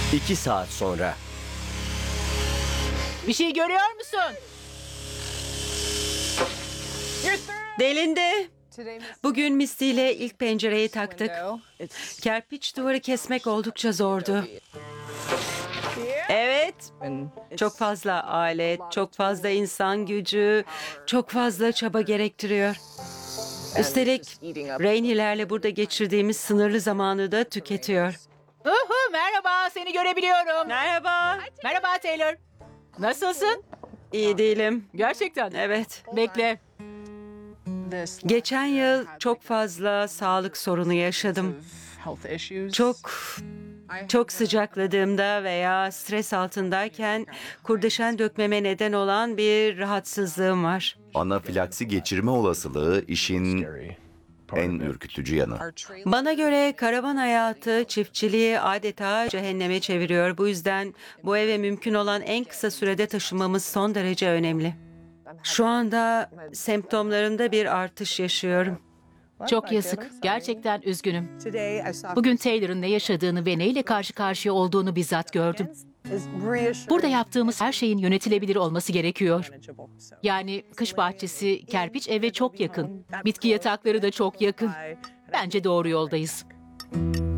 2 saat sonra. Bir şey görüyor musun? Delindi. Bugün Misty ile ilk pencereyi taktık. Kerpiç duvarı kesmek oldukça zordu. Evet, çok fazla alet, çok fazla insan gücü, çok fazla çaba gerektiriyor. Üstelik Rainey'lerle burada geçirdiğimiz sınırlı zamanı da tüketiyor. Merhaba, seni görebiliyorum. Merhaba. Merhaba Taylor. Nasılsın? İyi değilim. Gerçekten. Evet. Bekle. Geçen yıl çok fazla sağlık sorunu yaşadım. Çok sıcakladığımda veya stres altındayken kurdeşen dökmeme neden olan bir rahatsızlığım var. Anafilaksi geçirme olasılığı işin en ürkütücü yanı. Bana göre karavan hayatı çiftçiliği adeta cehenneme çeviriyor. Bu yüzden bu eve mümkün olan en kısa sürede taşımamız son derece önemli. Şu anda semptomlarımda bir artış yaşıyorum. Çok yazık. Gerçekten üzgünüm. Bugün Taylor'ın ne yaşadığını ve neyle karşı karşıya olduğunu bizzat gördüm. Burada yaptığımız her şeyin yönetilebilir olması gerekiyor. Yani kış bahçesi, kerpiç eve çok yakın. Bitki yatakları da çok yakın. Bence doğru yoldayız.